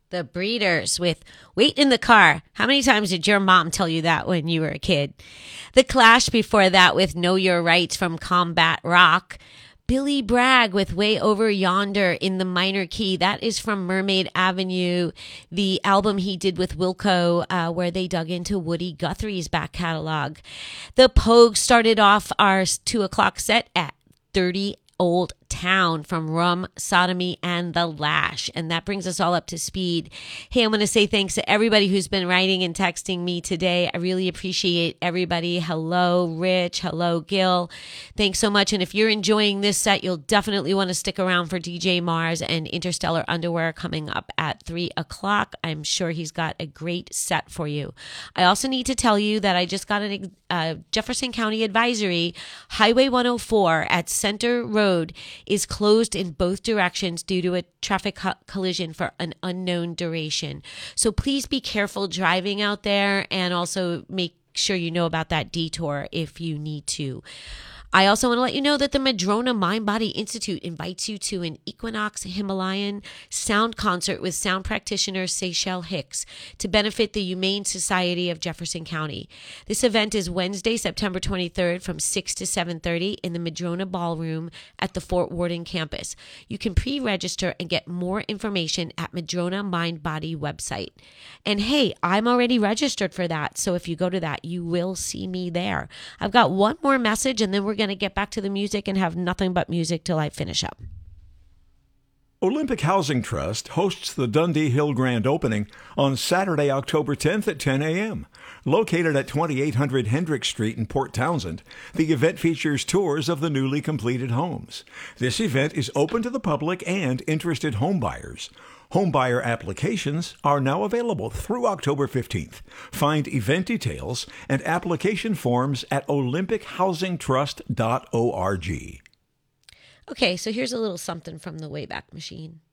The Breeders with Wait in the Car. How many times did your mom tell you that when you were a kid? The Clash before that with Know Your Rights from Combat Rock. Billy Bragg with Way Over Yonder in the minor key. That is from Mermaid Avenue, the album he did with Wilco, where they dug into Woody Guthrie's back catalog. The Pogues started off our 2 o'clock set at 30 Old Town from Rum, Sodomy, and The Lash. And that brings us all up to speed. Hey, I'm going to say thanks to everybody who's been writing and texting me today. I really appreciate everybody. Hello, Rich. Hello, Gil. Thanks so much. And if you're enjoying this set, you'll definitely want to stick around for DJ Mars and Interstellar Underwear coming up at 3 o'clock. I'm sure he's got a great set for you. I also need to tell you that I just got a Jefferson County advisory. Highway 104 at Center Road is closed in both directions due to a traffic collision for an unknown duration. So please be careful driving out there, and also make sure you know about that detour if you need to. I also want to let you know that the Madrona Mind Body Institute invites you to an Equinox Himalayan sound concert with sound practitioner Seychelle Hicks to benefit the Humane Society of Jefferson County. This event is Wednesday, September 23rd from 6 to 7:30 in the Madrona Ballroom at the Fort Worden campus. You can pre-register and get more information at Madrona Mind Body website. And hey, I'm already registered for that, so if you go to that, you will see me there. I've got one more message, and then we're going to get back to the music and have nothing but music till I finish up. Olympic Housing Trust hosts the Dundee Hill Grand Opening on Saturday, October 10th at 10 a.m. Located at 2800 Hendrick Street in Port Townsend, the event features tours of the newly completed homes. This event is open to the public and interested homebuyers. Homebuyer applications are now available through October 15th. Find event details and application forms at olympichousingtrust.org. Okay, so here's a little something from the Wayback Machine.